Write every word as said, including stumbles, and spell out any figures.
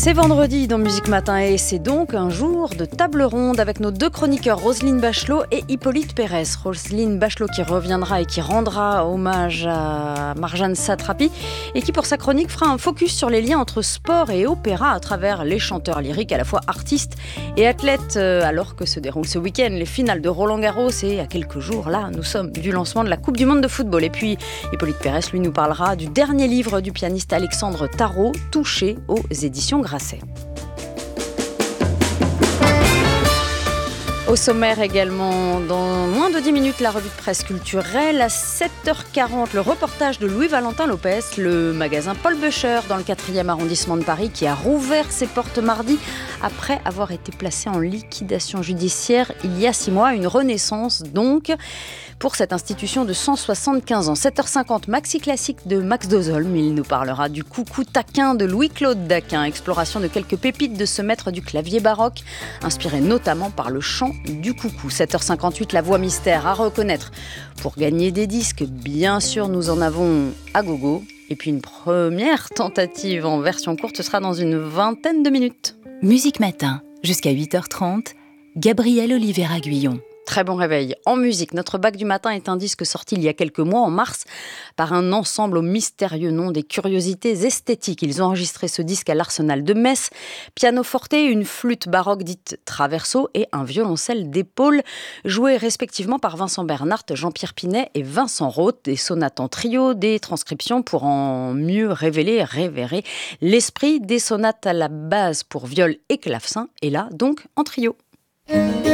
C'est vendredi dans Musique Matin et c'est donc un jour de table ronde avec nos deux chroniqueurs Roselyne Bachelot et Hippolyte Pérez. Roselyne Bachelot qui reviendra et qui rendra hommage à Marjane Satrapi et qui pour sa chronique fera un focus sur les liens entre sport et opéra à travers les chanteurs lyriques à la fois artistes et athlètes alors que se déroulent ce week-end les finales de Roland-Garros et à quelques jours là nous sommes du lancement de la Coupe du Monde de football. Et puis Hippolyte Pérez lui nous parlera du dernier livre du pianiste Alexandre Tarot, Touché aux éditions Grasset. Au sommaire également, dans moins de dix minutes, la revue de presse culturelle. À sept heures quarante, le reportage de Louis-Valentin Lopez, le magasin Paul Bûcher dans le quatrième arrondissement de Paris qui a rouvert ses portes mardi après avoir été placé en liquidation judiciaire il y a six mois. Une renaissance donc pour cette institution de cent soixante-quinze ans. sept heures cinquante, maxi classique de Max Dozolm. Il nous parlera du coucou taquin de Louis-Claude Daquin. Exploration de quelques pépites de ce maître du clavier baroque, inspiré notamment par le chant du coucou. sept heures cinquante-huit, la voix mystère à reconnaître pour gagner des disques. Bien sûr, nous en avons à gogo. Et puis une première tentative en version courte sera dans une vingtaine de minutes. Musique Matin, jusqu'à huit heures trente, Gabriel Oliveira-Guyon. Très bon réveil. En musique, notre bac du matin est un disque sorti il y a quelques mois, en mars, par un ensemble au mystérieux nom des curiosités esthétiques. Ils ont enregistré ce disque à l'Arsenal de Metz. Piano forte, une flûte baroque dite traverso et un violoncelle d'épaule, joués respectivement par Vincent Bernhardt, Jean-Pierre Pinet et Vincent Roth. Des sonates en trio, des transcriptions pour en mieux révéler, révérer l'esprit des sonates à la base pour viol et clavecin, et là donc en trio.